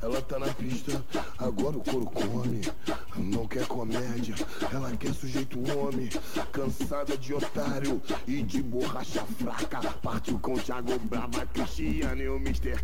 ela tá na pista, agora o couro come. Não quer comédia, ela quer sujeito homem. Cansada de otário e de borracha fraca. Partiu com o Thiago Brava, Cristiano e o Mr.